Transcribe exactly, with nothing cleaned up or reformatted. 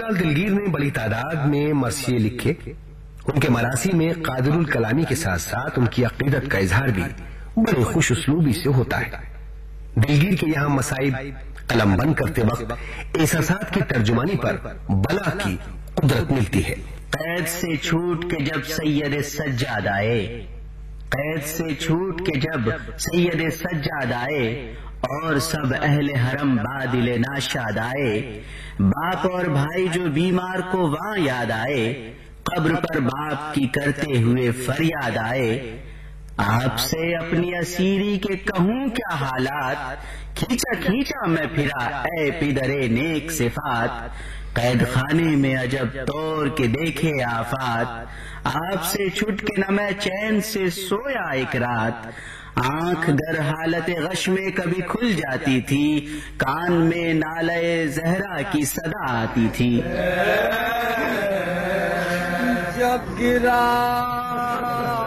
لال دلگیر نے بڑی تعداد میں مرثیے لکھے. ان کے مراثی میں قادر الکلامی کے ساتھ ساتھ ان کی عقیدت کا اظہار بھی بڑے خوش اسلوبی سے ہوتا ہے. دلگیر کے یہاں مصائب قلم بند کرتے وقت احساسات کی ترجمانی پر بلا کی قدرت ملتی ہے. قید سے چھوٹ کے جب سید سجاد آئے قید سے چھوٹ کے جب سید سجاد آئے اور سب اہل حرم بادل ناشاد آئے، باپ اور بھائی جو بیمار کو وہاں یاد آئے، قبر پر باپ کی کرتے ہوئے فریاد آئے. آپ سے اپنی اسیری کے کہوں کیا حالات، کھینچا کھینچا میں پھرا اے پدرے نیک صفات. قید خانے میں عجب طور کے دیکھے آفات، آپ سے چھٹ کے نہ میں چین سے سویا ایک رات. آنکھ گر حالت غش میں کبھی کھل جاتی تھی، کان میں نالے زہرا کی صدا آتی تھی. جب گرا